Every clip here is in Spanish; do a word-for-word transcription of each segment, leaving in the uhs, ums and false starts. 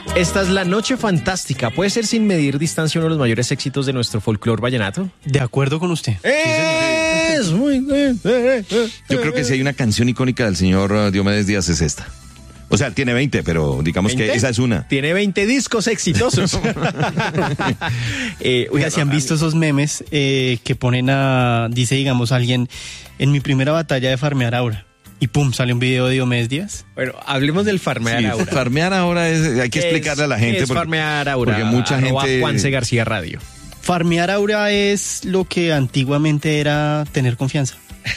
Esta es La Noche Fantástica. ¿Puede ser sin medir distancia uno de los mayores éxitos de nuestro folclore vallenato? De acuerdo con usted. Es muy bien. Yo creo que si hay una canción icónica del señor Diomedes Díaz es esta. O sea, tiene veinte, pero digamos ¿veinte? Que esa es una. Tiene veinte discos exitosos. eh, Oiga, si han visto esos memes eh, que ponen a, dice, digamos, alguien, en mi primera batalla de farmear Aura. Y pum, sale un video de Diomedes Díaz. Bueno, hablemos del farmear sí, Aura. Farmear Aura es, hay que explicarle es, a la gente. Es porque, farmear Aura. Porque mucha gente. Juanse García Radio. Farmear Aura es lo que antiguamente era tener confianza.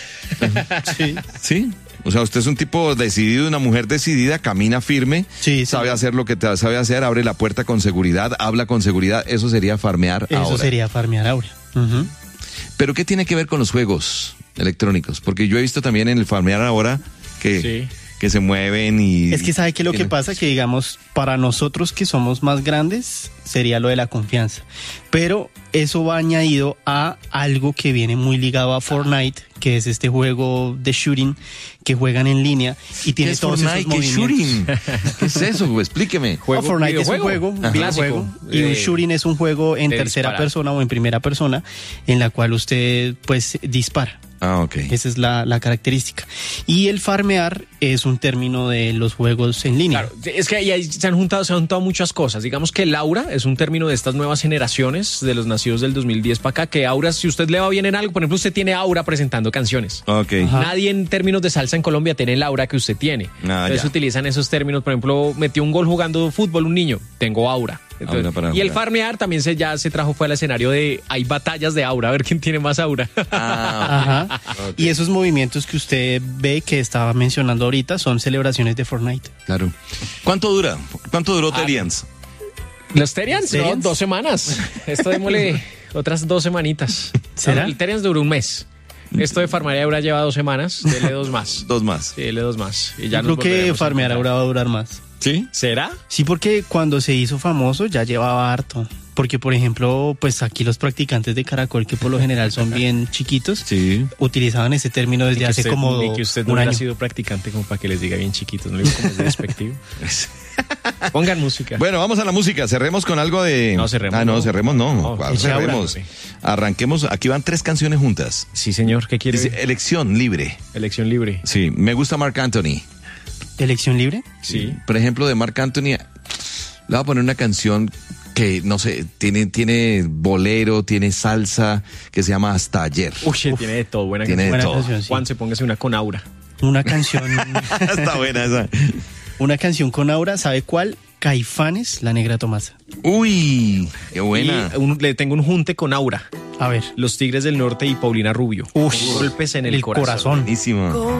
sí. Sí. O sea, usted es un tipo decidido, una mujer decidida, camina firme, sí, sabe sí. hacer lo que te sabe hacer, abre la puerta con seguridad, habla con seguridad. Eso sería farmear Eso Aura. Eso sería farmear Aura. Uh-huh. Pero ¿qué tiene que ver con los juegos electrónicos? Porque yo he visto también en el farmear Aura que, sí. que se mueven y... Es que ¿sabe qué es lo que pasa? Que digamos, para nosotros que somos más grandes, sería lo de la confianza. Pero eso va añadido a algo que viene muy ligado a Fortnite, que es este juego de shooting que juegan en línea y tiene todos Fortnite? esos movimientos. Shooting? ¿Qué es eso? Explíqueme. Juego, Fortnite es un juego, un videojuego, y un shooting es un juego en tercera disparar. persona o en primera persona en la cual usted pues dispara. Ah, ok. Esa es la, la característica. Y el farmear es un término de los juegos en línea. Claro, es que ahí se han juntado, se han juntado muchas cosas. Digamos que el aura es un término de estas nuevas generaciones, de los nacidos del dos mil diez para acá, que aura, si usted le va bien en algo, por ejemplo, usted tiene aura presentando canciones. Ok. Ajá. Nadie en términos de salsa en Colombia tiene el aura que usted tiene. Ah, Entonces ya. utilizan esos términos, por ejemplo, metió un gol jugando fútbol un niño, tengo aura. Entonces, aura y el farmear también se, ya se trajo fue al escenario de hay batallas de aura, a ver quién tiene más aura. Ah, Ajá. Okay. Y esos movimientos que usted ve que estaba mencionando ahorita son celebraciones de Fortnite. Claro. ¿Cuánto dura? ¿Cuánto duró ah, Terians? Los Terians, no, dos semanas. Esto démosle otras dos semanitas. ¿Será? El Terians duró un mes. Esto de farmear Aura lleva dos semanas, dele dos más. Dos más. Sí, dele dos más. Y ya Yo creo que farmear Aura va a durar más. ¿Sí? ¿Será? Sí, porque cuando se hizo famoso ya llevaba harto. Porque, por ejemplo, pues aquí los practicantes de Caracol, que por lo general son bien chiquitos, sí. utilizaban ese término desde hace usted, como y que usted un no año. ha sido practicante como para que les diga bien chiquitos, no le digo como es despectivo. Pongan música. Bueno, vamos a la música. Cerremos con algo de... No, cerremos. Ah, no, no. cerremos no. no ¿Cuál cerremos? Arranquemos. Aquí van tres canciones juntas. Sí, señor. ¿Qué quiere? Dice, elección libre. Elección libre. Sí, me gusta Marc Anthony. ¿Elección libre? Sí. Por ejemplo, de Marc Anthony, le voy a poner una canción que, no sé, tiene, tiene bolero, tiene salsa, que se llama Hasta Ayer. Uy, Uf, tiene de todo. Buena tiene canción. de todo. Canción, sí. Juan, se póngase una con aura. Una canción... Está buena esa. Una canción con aura, ¿sabe cuál? Caifanes, La Negra Tomasa. Uy, qué buena. Y un, le tengo un junte con aura. A ver. Los Tigres del Norte y Paulina Rubio. Uy, golpes en el, el corazón. corazón. Buenísimo.